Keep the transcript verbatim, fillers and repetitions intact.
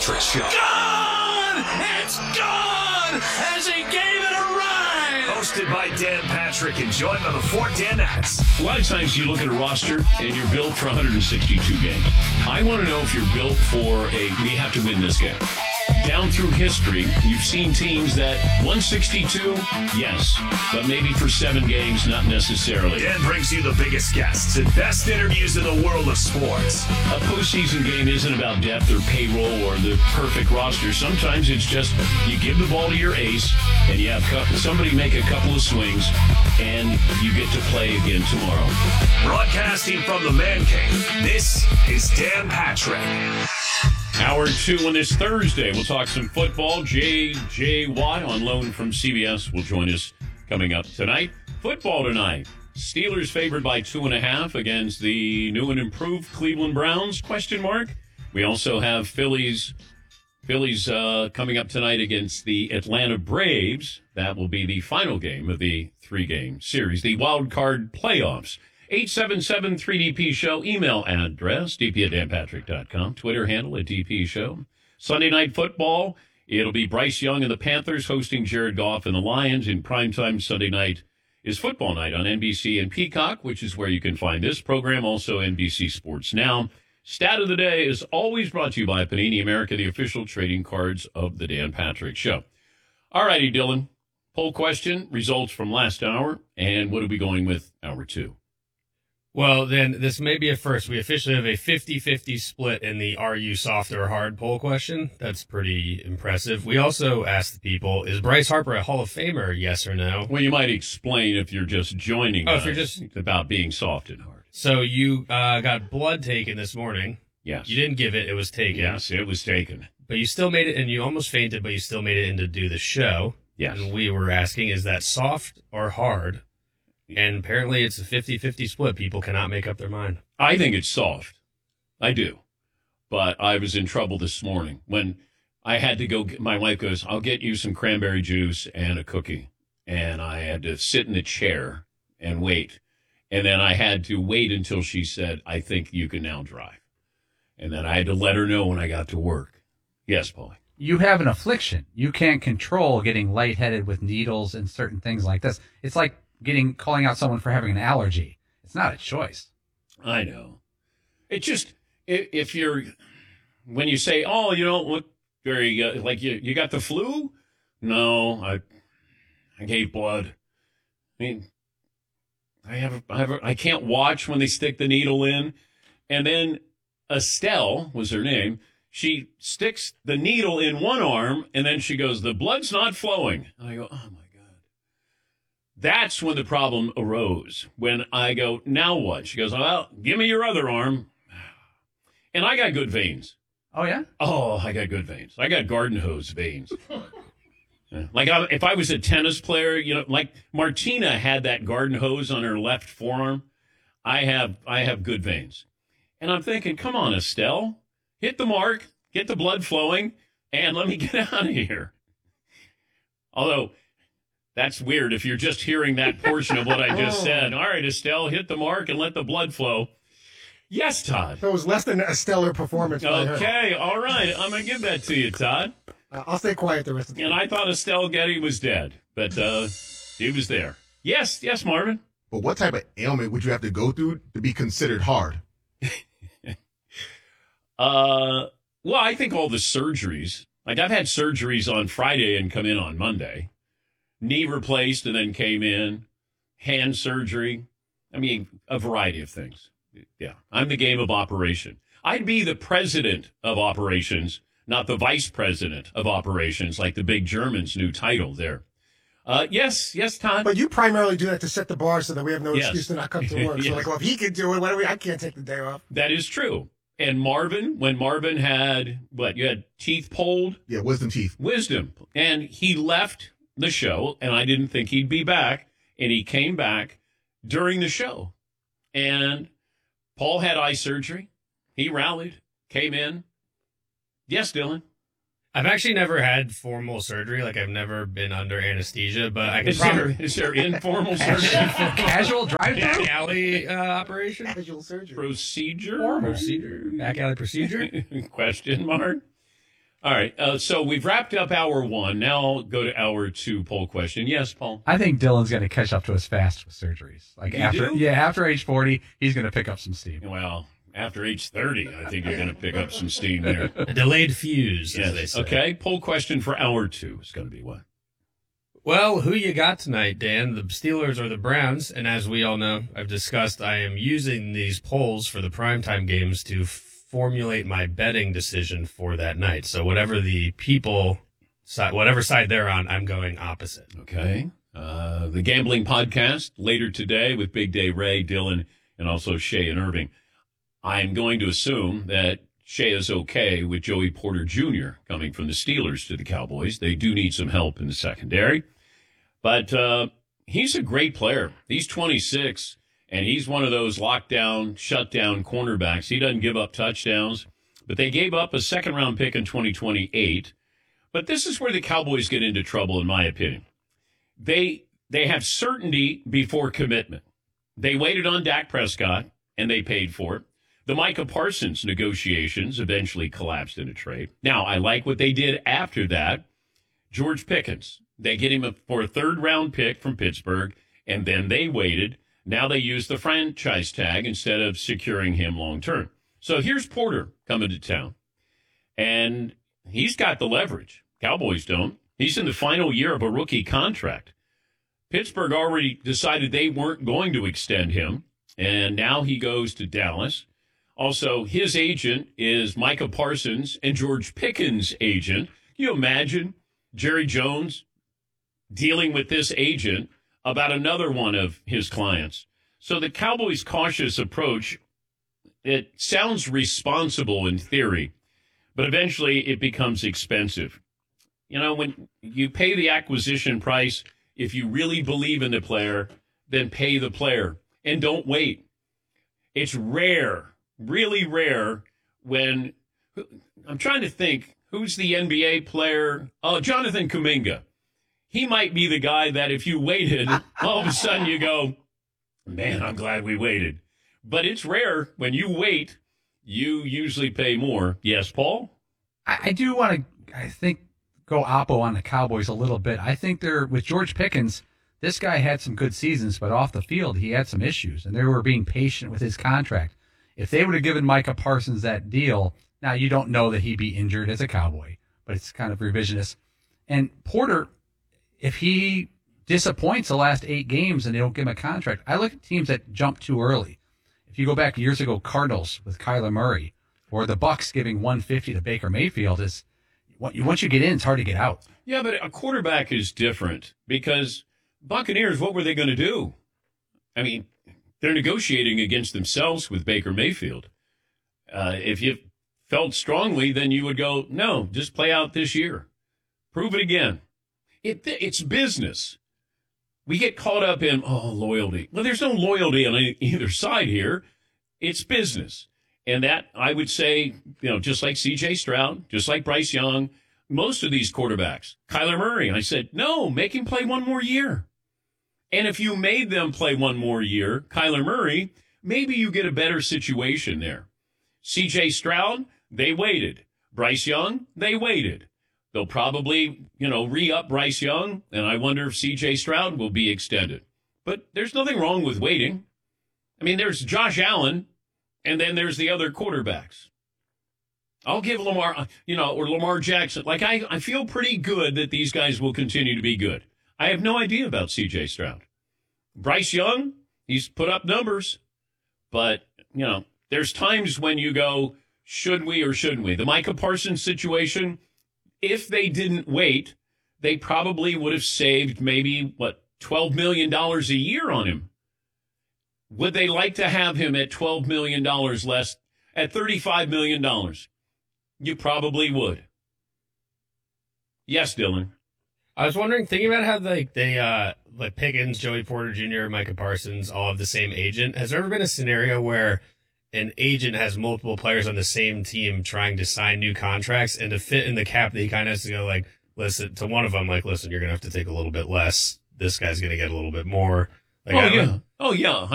Patrick Show. Gone! It's gone! As he gave it a ride! Hosted by Dan Patrick and joined by the four Danettes. A lot of times you look at a roster and you're built for one hundred sixty-two games. I want to know if you're built for a, we have to win this game. Down through history, you've seen teams that one sixty-two, yes, but maybe for seven games, not necessarily. Dan brings you the biggest guests and best interviews in the world of sports. A postseason game isn't about depth or payroll or the perfect roster. Sometimes it's just you give the ball to your ace and you have somebody make a couple of swings and you get to play again tomorrow. Broadcasting from the Man Cave, this is Dan Patrick. Hour two on this Thursday. We'll talk some football. J J Watt on loan from C B S will join us coming up tonight. Football tonight. Steelers favored by two and a half against the new and improved Cleveland Browns, question mark. We also have Phillies Phillies uh, coming up tonight against the Atlanta Braves. That will be the final game of the three-game series, the wild card playoffs. eight seven seven three D P Show. Email address, d p at dan patrick dot com. Twitter handle at D P Show. Sunday Night Football. It'll be Bryce Young and the Panthers hosting Jared Goff and the Lions. In primetime Sunday night is football night on N B C and Peacock, which is where you can find this program. Also N B C Sports Now. Stat of the day is always brought to you by Panini America, the official trading cards of the Dan Patrick Show. All righty, Dylan. Poll question, results from last hour, and what are we going with hour two? Well, then, this may be a first. We officially have a fifty-fifty split in the Are You Soft or Hard poll question. That's pretty impressive. We also asked the people, is Bryce Harper a Hall of Famer, yes or no? Well, you might explain if you're just joining oh, us if you're just about being soft and hard. So you uh, got blood taken this morning. Yes. You didn't give it. It was taken. Yes, it was taken. But you still made it, and you almost fainted, but you still made it in to do the show. Yes. And we were asking, is that soft or hard? And apparently it's a fifty-fifty split. People cannot make up their mind. I think it's soft. I do. But I was in trouble this morning when I had to go. Get, my wife goes, I'll get you some cranberry juice and a cookie. And I had to sit in the chair and wait. And then I had to wait until she said, I think you can now drive. And then I had to let her know when I got to work. Yes, Paulie. You have an affliction. You can't control getting lightheaded with needles and certain things like this. It's like getting calling out someone for having an allergy. It's not a choice. I know. It just, if, if you're, when you say, oh, you don't look very, uh, like you, you got the flu? No, I, I gave blood. I mean, I have, I have, I can't watch when they stick the needle in. And then Estelle was her name. She sticks the needle in one arm, and then she goes, the blood's not flowing. And I go, oh, my God. That's when the problem arose. When I go, now what? She goes, well, give me your other arm. And I got good veins. Oh, yeah? Oh, I got good veins. I got garden hose veins. Like I, if I was a tennis player, you know, like Martina had that garden hose on her left forearm. I have I have good veins. And I'm thinking, come on, Estelle. Hit the mark, get the blood flowing, and let me get out of here. Although, that's weird if you're just hearing that portion of what I just said. All right, Estelle, hit the mark and let the blood flow. Yes, Todd. So it was less than a stellar performance. Okay, all right. I'm going to give that to you, Todd. Uh, I'll stay quiet the rest of the And time. I thought Estelle Getty was dead, but uh, he was there. Yes, yes, Marvin. But what type of ailment would you have to go through to be considered hard? Uh, well, I think all the surgeries, like I've had surgeries on Friday and come in on Monday. Knee replaced and then came in. Hand surgery. I mean, a variety of things. Yeah, I'm the game of operation. I'd be the president of operations, not the vice president of operations, like the big German's new title there. Uh, yes, yes, Todd. But you primarily do that to set the bar so that we have no Yes. excuse to not come to work. Yes. So like, well, if he can do it, why do we? I can't take the day off. That is true. And Marvin, when Marvin had, what, you had teeth pulled? Yeah, wisdom teeth. Wisdom. And he left the show, and I didn't think he'd be back. And he came back during the show. And Paul had eye surgery. He rallied, came in. Yes, Dylan. I've actually never had formal surgery. Like, I've never been under anesthesia, but I can Is there, probably... is there informal surgery? Casual drive-through? Back alley uh, operation? Visual surgery. Procedure? Procedure? Back alley procedure? Question mark. All right. Uh, so we've wrapped up hour one. Now I'll go to hour two poll question. Yes, Paul? I think Dylan's going to catch up to us fast with surgeries. Like You after, do? yeah, after age forty, he's going to pick up some steam. Well, after age thirty, I think you're going to pick up some steam there. A delayed fuse, as they Yes. say. Okay. Poll question for hour two is going to be what? Well, who you got tonight, Dan? The Steelers or the Browns? And as we all know, I've discussed, I am using these polls for the primetime games to formulate my betting decision for that night. So whatever the people, side, whatever side they're on, I'm going opposite. Okay. Uh, the Gambling Podcast later today with Big Day Ray, Dylan, and also Shay and Irving. I'm going to assume that Shay is okay with Joey Porter Junior coming from the Steelers to the Cowboys. They do need some help in the secondary. But uh, he's a great player. He's twenty-six, and he's one of those lockdown, shutdown cornerbacks. He doesn't give up touchdowns. But they gave up a second-round pick in twenty twenty-eight. But this is where the Cowboys get into trouble, in my opinion. They they have certainty before commitment. They waited on Dak Prescott, and they paid for it. The Micah Parsons negotiations eventually collapsed in a trade. Now, I like what they did after that. George Pickens. They get him for a third-round pick from Pittsburgh, and then they waited. Now they use the franchise tag instead of securing him long-term. So here's Porter coming to town, and he's got the leverage. Cowboys don't. He's in the final year of a rookie contract. Pittsburgh already decided they weren't going to extend him, and now he goes to Dallas. Also, his agent is Micah Parsons and George Pickens' agent. Can you imagine Jerry Jones dealing with this agent about another one of his clients? So the Cowboys' cautious approach, it sounds responsible in theory, but eventually it becomes expensive. You know, when you pay the acquisition price, if you really believe in the player, then pay the player and don't wait. It's rare, really rare, when I'm trying to think, who's the N B A player? Oh, Jonathan Kuminga. He might be the guy that if you waited, all of a sudden you go, man, I'm glad we waited. But it's rare. When you wait, you usually pay more. Yes, Paul? I, I do want to, I think, go oppo on the Cowboys a little bit. I think they're, with George Pickens, this guy had some good seasons, but off the field, he had some issues, and they were being patient with his contract. If they would have given Micah Parsons that deal, now you don't know that he'd be injured as a Cowboy, but it's kind of revisionist. And Porter, if he disappoints the last eight games and they don't give him a contract, I look at teams that jump too early. If you go back years ago, Cardinals with Kyler Murray, or the Bucks giving one fifty to Baker Mayfield, is once you get in, it's hard to get out. Yeah, but a quarterback is different because Buccaneers, what were they going to do? I mean, they're negotiating against themselves with Baker Mayfield. Uh, if you felt strongly, then you would go, no, just play out this year. Prove it again. It, it's business. We get caught up in, oh, loyalty. Well, there's no loyalty on either side here. It's business. And that, I would say, you know, just like C J Stroud, just like Bryce Young, most of these quarterbacks, Kyler Murray, I said, no, make him play one more year. And if you made them play one more year, Kyler Murray, maybe you get a better situation there. C J Stroud, they waited. Bryce Young, they waited. They'll probably, you know, re-up Bryce Young, and I wonder if C J Stroud will be extended. But there's nothing wrong with waiting. I mean, there's Josh Allen, and then there's the other quarterbacks. I'll give Lamar, you know, or Lamar Jackson. Like, I, I feel pretty good that these guys will continue to be good. I have no idea about C J Stroud. Bryce Young, he's put up numbers. But, you know, there's times when you go, should we or shouldn't we? The Micah Parsons situation, if they didn't wait, they probably would have saved maybe, what, twelve million dollars a year on him. Would they like to have him at twelve million dollars less, at thirty-five million dollars? You probably would. Yes, Dylan. I was wondering, thinking about how like they, uh, like Pickens, Joey Porter Junior, Micah Parsons, all have the same agent. Has there ever been a scenario where an agent has multiple players on the same team trying to sign new contracts, and to fit in the cap, that he kind of has to go like, listen to one of them, like, listen, you're gonna have to take a little bit less. This guy's gonna get a little bit more. Like, oh I don't- yeah. Oh yeah.